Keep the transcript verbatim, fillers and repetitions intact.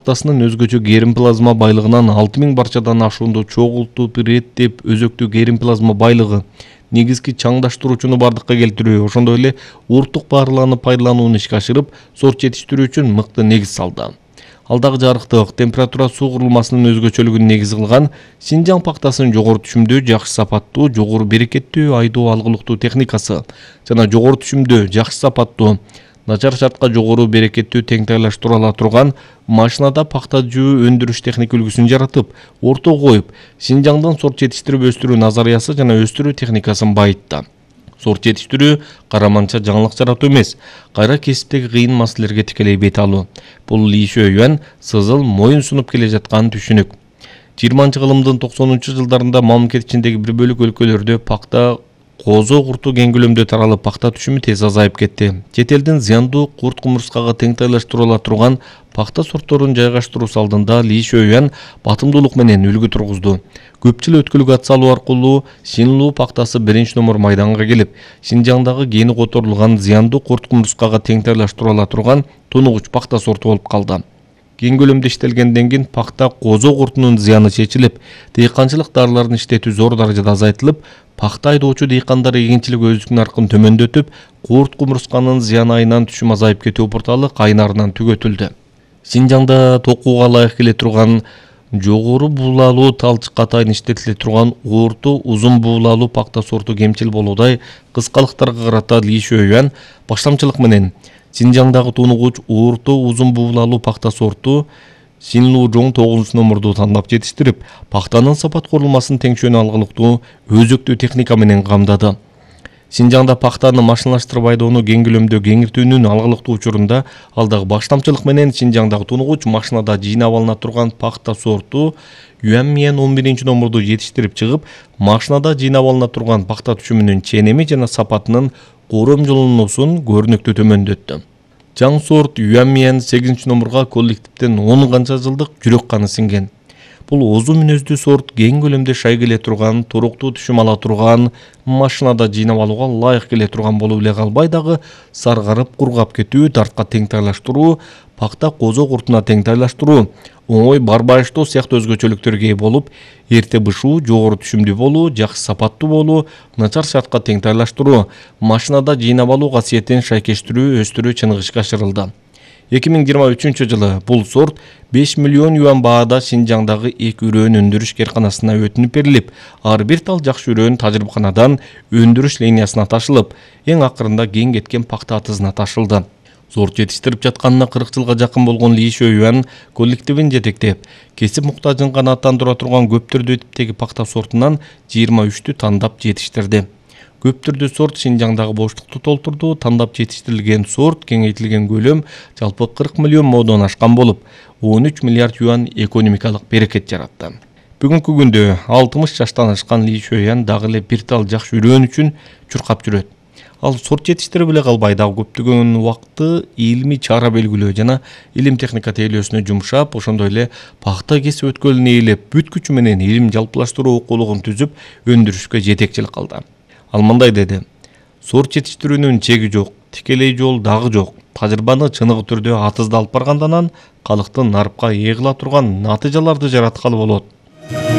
Пахтасынын өзгөчө гермплазма байлыгынан алты миң барчадан ашуунду чогултуп, иреттеп, өзөктүү гермплазма байлыгы негизги чаңдаштыруучуну бардыкка келтирүү, ошондой эле урттук баарыланы пайдаланууну ишке ашырып, сорт жетиштирүү үчүн мыкты негиз салды. Алдагы жарыктык температура суу курулмасынын өзгөчөлүгүн негиз кылган Синжаң пахтасынын жогору түшүмдүү, жакшы сапаттуу, жогору берекеттүү айдоо алгылыктуу техникасы жана жогору түшүмдүү, жакшы сапаттуу, начар шартка жогору берекеттүү теңтайлаштыра ала турган машинада пахта жөө өндүрүш техника үлгүсүн жаратып, ортого коюп, Синжаңдын сорт жетиштирип өстүрүү назариясы жана өстүрүү техникасын байытты. Сорт жетиштирүү караманча жаңылык жаратуу эмес, кайра кесиптеги кыйын маселелерге тикелей бет алуу. Бул Ли Шөйюан сызыл моюн сунуп келе жаткан түшүнүк. жыйырманчы кылымдын токсонунчу жылдарында мамлекет ичиндеги бир бөлүк өлкөлөрдө пахта козо курту кең көлөмдө таралып, пахта түшүмү тез азайып кетти. Чет элдин зыяндуу курт кумурскага теңтайлаштыра ала турган пахта сортторун жайгаштыруу алдында Ли Шөйюан батымдуулук менен үлгү тургузду. Көп жыл өткүлүк ат салуу аркылуу Синлу пахтасы биринчи номер майданга келип, Синжаңдагы гени которулган зыяндуу курт кумурскага теңтайлаштыра ала турган тунугуч пахта сорту болуп калды. Кең көлөмдө иштелгенден кийин пахта козо куртунун зыяны чечилип, дыйканчылык дарыларын иштетүү зор даражада азайтылып, пахта айдоочу дыйкандар эгинчилик өздүк наркын төмөндөтүп, курт кумурсканын зыяны айынан түшүм азайып кетүү порталы кайнарынан түгөтүлдү. Синжаңда токууга ылайык келе турган жогору буулалуу талчыкка атайын иштетиле турган орто узун буулалуу пахта сорту кемчил болуудай кыскалыктарга карата Ли Шөйюан баштамчылык менен Синжаңдагы тунугуч орто узун буулалуу пахта сорту Синлу жоң тогузунчу номерду тандап жетиштирип, пахтанын сапат курулмасын теңшөөнү алгылыктуу өзөктүү техника менен камдады. Синжаңда пахтаны машиналаштырып айдоону кең көлөмдө кеңиртүүнүн алгылыктуу учурунда алдагы баштамчылык менен Синжаңдагы тунугуч машинада жыйнап алына турган пахта сорту Юанмиен он биринчи номерду жетиштирип чыгып, машинада жыйнап алына турган пахта түшүмүнүн ченеми жана сапатынын коромжолонуусун көрүнүктүү төмөндөттү. Жаңы сорт Юанмиен сегизинчи номерга коллективден он канча жылдык жүрөк каны синген. Бул озу мүнөздүү сорт кең көлөмдө шай келе турган, туруктуу түшүм ала турган, машинада жыйнап алууга ылайык келе турган болуп эле калбай дагы саргарып кургап кетүү, тартка теңтайлаштыруу, пахта козо куртуна теңтайлаштыруу, оңой барбайыштоо сыяктуу өзгөчөлүктөргө ээ болуп, эрте бышуу, жогору түшүмдүү болуу, жакшы сапаттуу болуу, начар шартка теңтайлаштыруу, машинада жыйнап алуу касиетин шайкештирүү, өстүрүү чыныгышка ашырылды. эки миң жыйырма үчүнчү жылы бул сорт беш миллион юан баада Синжаңдагы эки үрөөн өндүрүш керканасына өтүнүп берилип, ар бир тал жакшы үрөөн тажрыйбаканадан өндүрүш линиясына ташылып, эң акырында кең кеткен пахта атызына ташылды. Сорт жетиштирип жатканына кырк жылга жакын болгон Ли Шөйюан коллективин жетектеп, кесип муктажын канааттандыра турган көп түрдүү типтеги пахта сортунан жыйырма үчтү тандап жетиштирди. Көп түрдүү сорт Синжаңдагы боштукту толтурду. Тандап жетиштирилген сорт кеңейтилген көлөм жалпы кырк миллион модон ашкан болуп, он үч миллиард юан экономикалык берекет жаратты. Бүгүнкү күндө алтымыш жаштан ашкан Ли Шөйюан дагы эле бир тал жакшы үрөөн үчүн чуркап жүрөт. Ал сорт жетиштирип эле калбай, дагы көптөгөн убакытты илимий чара белгилөө жана илим техника тейлөөсүнө жумшап, ошондой эле пахта кесип өткөлүн ээлеп, бүт күчү менен илим жалпылаштыруу окуулугун түзүп, өндүрүшкө жетекчилик кылды. Ал мындай деди: сорт жетиштирүүнүн чеги жок, тикелей жол дагы жок. Тажрыйбаны чыныгы түрдө атызда алып баргандан калктын нарыпка ээ кыла турган натыйжаларды жараткалы болот.